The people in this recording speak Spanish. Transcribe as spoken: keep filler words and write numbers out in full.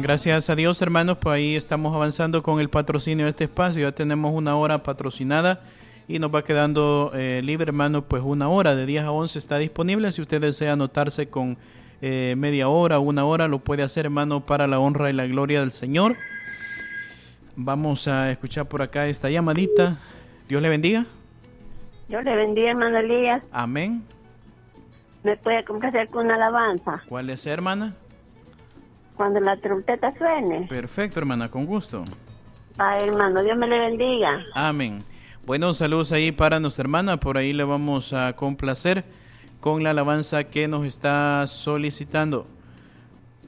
Gracias a Dios, hermanos, pues ahí estamos avanzando con el patrocinio de este espacio. Ya tenemos una hora patrocinada y nos va quedando eh, libre, hermanos, pues una hora de diez a once está disponible. Si usted desea anotarse con eh, media hora o una hora, lo puede hacer, hermano, para la honra y la gloria del Señor. Vamos a escuchar por acá esta llamadita. Dios le bendiga. Dios le bendiga, hermano Elías. Amén. ¿Me puede complacer con una alabanza? ¿Cuál es, hermana? Cuando la trompeta suene. Perfecto, hermana, con gusto. Ay, hermano, Dios me le bendiga. Amén. Bueno, saludos ahí para nuestra hermana. Por ahí le vamos a complacer con la alabanza que nos está solicitando.